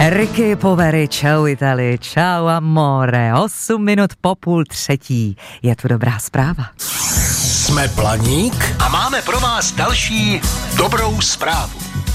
Ricky Poveri, čau Itali, čau amore, 8 minut po 2:30. Je tu dobrá zpráva. Jsme Planík a máme pro vás další dobrou zprávu.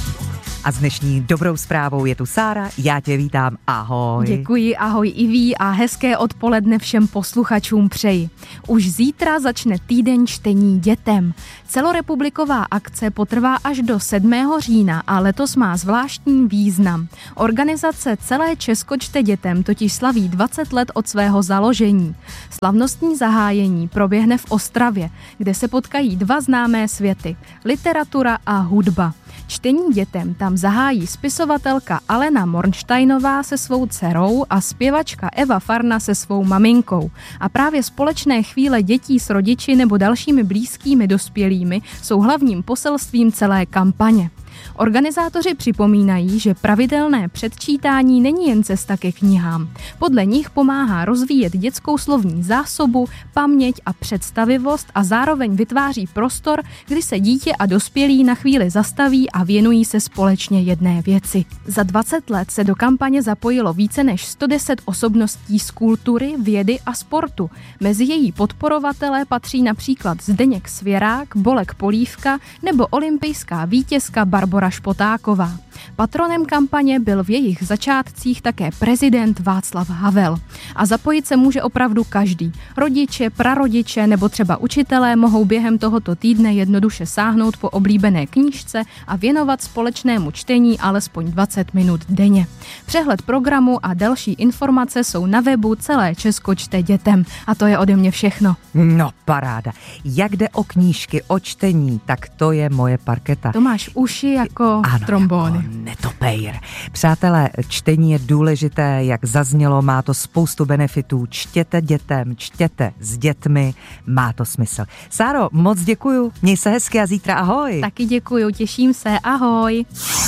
A s dnešní dobrou zprávou je tu Sára, já tě vítám, ahoj. Děkuji, ahoj Iví a hezké odpoledne všem posluchačům přeji. Už zítra začne týden čtení dětem. Celorepubliková akce potrvá až do 7. října a letos má zvláštní význam. Organizace Celé Česko čte dětem totiž slaví 20 let od svého založení. Slavnostní zahájení proběhne v Ostravě, kde se potkají dva známé světy, literatura a hudba. Čtení dětem tam zahájí spisovatelka Alena Mornsteinová se svou dcerou a zpěvačka Eva Farna se svou maminkou. A právě společné chvíle dětí s rodiči nebo dalšími blízkými dospělými jsou hlavním poselstvím celé kampaně. Organizátoři připomínají, že pravidelné předčítání není jen cesta ke knihám. Podle nich pomáhá rozvíjet dětskou slovní zásobu, paměť a představivost a zároveň vytváří prostor, kdy se dítě a dospělí na chvíli zastaví a věnují se společně jedné věci. Za 20 let se do kampaně zapojilo více než 110 osobností z kultury, vědy a sportu. Mezi její podporovatele patří například Zdeněk Svěrák, Bolek Polívka nebo olympijská vítězka Barbora Špotáková. Patronem kampaně byl v jejich začátcích také prezident Václav Havel. A zapojit se může opravdu každý. Rodiče, prarodiče nebo třeba učitelé mohou během tohoto týdne jednoduše sáhnout po oblíbené knížce a věnovat společnému čtení alespoň 20 minut denně. Přehled programu a další informace jsou na webu Celé Česko čte dětem. A to je ode mě všechno. No paráda. Jak jde o knížky, o čtení, tak to je moje parketa. To máš uši jako trombóny. Jako netopejr. Přátelé, čtení je důležité, jak zaznělo, má to spoustu benefitů. Čtěte dětem, čtěte s dětmi, má to smysl. Sáro, moc děkuju, měj se hezky a zítra ahoj. Taky děkuju, těším se, ahoj.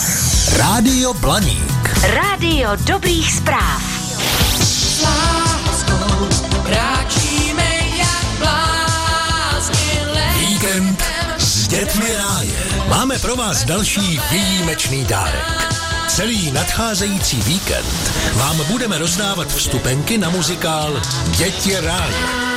Rádio Blaník. Rádio dobrých zpráv. S láskou kráčíme jak blázni letem. Víkend s dětmi ráje. Máme pro vás další výjimečný dárek. Celý nadcházející víkend vám budeme rozdávat vstupenky na muzikál Děti ráje.